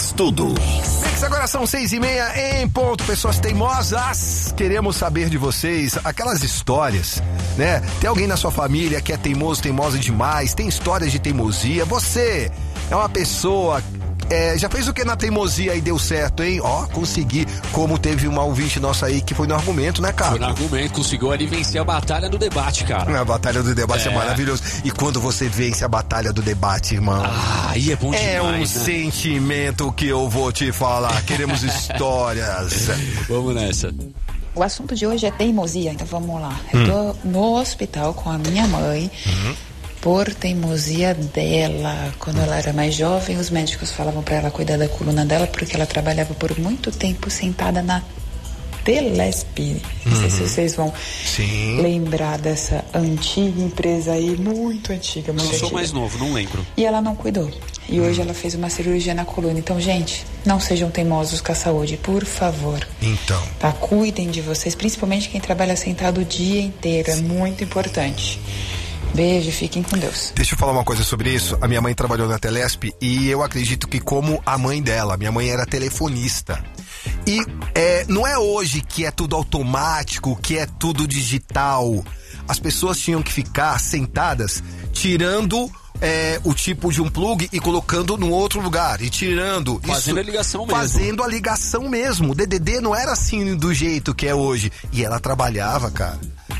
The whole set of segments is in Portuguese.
Mix Tudo. Mix, agora são 6:30 em ponto. Pessoas teimosas, queremos saber de vocês aquelas histórias, né? Tem alguém na sua família que é teimoso, teimosa demais, tem histórias de teimosia. Você é uma pessoa... já fez o que na teimosia e deu certo, hein? Consegui, como teve uma ouvinte nossa aí que foi no argumento, né, cara? Foi no argumento, conseguiu ali vencer a batalha do debate, cara. A batalha do debate é maravilhoso. E quando você vence a batalha do debate, irmão? Aí é bom demais, é um né? sentimento que eu vou te falar. Queremos histórias. Vamos nessa. O assunto de hoje é teimosia, então vamos lá. Eu tô no hospital com a minha mãe. Por teimosia dela. Quando ela era mais jovem, os médicos falavam pra ela cuidar da coluna dela, porque ela trabalhava por muito tempo sentada na Telesp. Não sei se vocês vão lembrar dessa antiga empresa aí, muito antiga, muito antiga. Eu sou mais novo, não lembro. E ela não cuidou. E hoje ela fez uma cirurgia na coluna. Então, gente, não sejam teimosos com a saúde, por favor. Então. Tá? Cuidem de vocês, principalmente quem trabalha sentado o dia inteiro. É muito importante. Beijo, fiquem com Deus. Deixa eu falar uma coisa sobre isso. A minha mãe trabalhou na Telesp e eu acredito que como a mãe dela, minha mãe era telefonista. E não é hoje que é tudo automático, que é tudo digital. As pessoas tinham que ficar sentadas tirando o tipo de um plug e colocando no outro lugar. E tirando. Fazendo a ligação mesmo. Fazendo a ligação mesmo. O DDD não era assim do jeito que é hoje. E ela trabalhava, cara,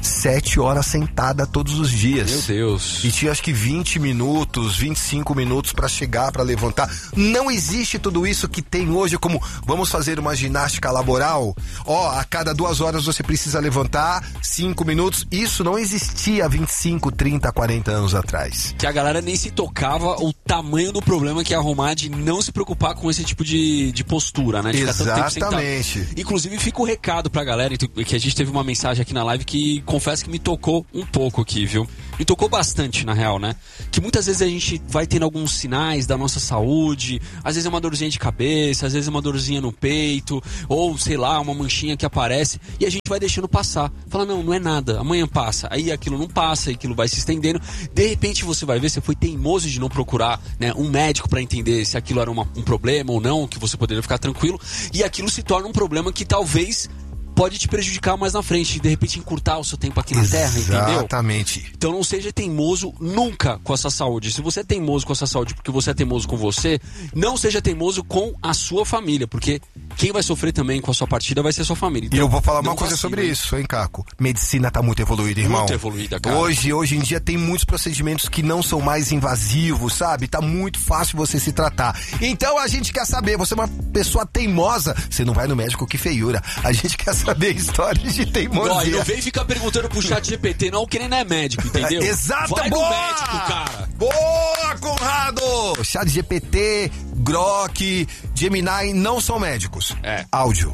7 horas sentada todos os dias. Meu Deus. E tinha acho que 20 minutos, 25 minutos pra chegar, pra levantar. Não existe tudo isso que tem hoje, como vamos fazer uma ginástica laboral. A cada 2 horas você precisa levantar 5 minutos. Isso não existia há 25, 30, 40 anos atrás. Que a galera nem se tocava o tamanho do problema que é arrumar de não se preocupar com esse tipo de postura, né? De ficar tanto tempo sentado. Exatamente. Inclusive fica o recado pra galera, que a gente teve uma mensagem aqui na live que confesso que me tocou um pouco aqui, viu? Me tocou bastante, na real, né? Que muitas vezes a gente vai tendo alguns sinais da nossa saúde, às vezes é uma dorzinha de cabeça, às vezes é uma dorzinha no peito, ou, sei lá, uma manchinha que aparece, e a gente vai deixando passar. Fala, não é nada, amanhã passa. Aí aquilo não passa, aquilo vai se estendendo. De repente você vai ver, você foi teimoso de não procurar, né, um médico pra entender se aquilo era um problema ou não, que você poderia ficar tranquilo, e aquilo se torna um problema que talvez pode te prejudicar mais na frente, de repente encurtar o seu tempo aqui na Terra, entendeu? Exatamente. Então não seja teimoso nunca com a sua saúde. Se você é teimoso com a sua saúde porque você é teimoso com você, não seja teimoso com a sua família, porque quem vai sofrer também com a sua partida vai ser a sua família. Então, e eu vou falar uma coisa sobre isso, hein, Caco? Medicina tá muito evoluída, irmão. Muito evoluída, cara. Hoje em dia tem muitos procedimentos que não são mais invasivos, sabe? Tá muito fácil você se tratar. Então a gente quer saber, você é uma pessoa teimosa, você não vai no médico, que feiura. A gente quer saber histórias de teimosia. Não vem ficar perguntando pro chat GPT, não, que ele não é médico, entendeu? Exato, vai boa! no médico, cara. Boa, Conrado! Chat GPT, Grok, Gemini não são médicos. Áudio.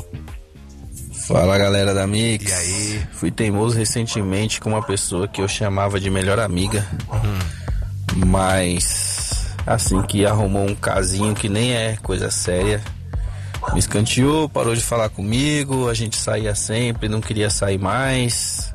Fala, galera da Mix. E aí? Fui teimoso recentemente com uma pessoa que eu chamava de melhor amiga. Mas assim que arrumou um casinho que nem é coisa séria, me escanteou, parou de falar comigo, a gente saía sempre, não queria sair mais.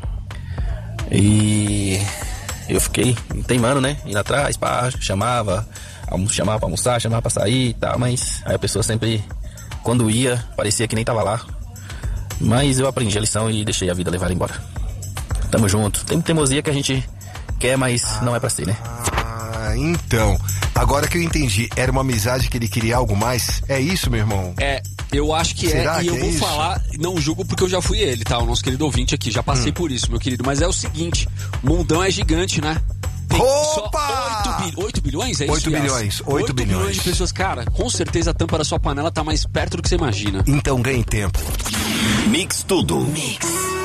E eu fiquei teimando, né? Indo atrás, pá, chamava pra almoçar, chamava pra sair e tal, mas aí a pessoa sempre, quando ia, parecia que nem tava lá. Mas eu aprendi a lição e deixei a vida levar embora. Tamo junto. Tem teimosia que a gente quer, mas não é pra ser, né? Então, agora que eu entendi, era uma amizade que ele queria algo mais? É isso, meu irmão? Eu acho que Será e eu que vou isso? falar, não julgo porque eu já fui ele, tá? O nosso querido ouvinte aqui, já passei por isso, meu querido. Mas é o seguinte, o mundão é gigante, né? Tem Opa! só 8 bilhões, é isso? 8 bilhões, 8 bilhões de pessoas. Cara, com certeza a tampa da sua panela tá mais perto do que você imagina. Então ganhe tempo. Mix Tudo. Mix.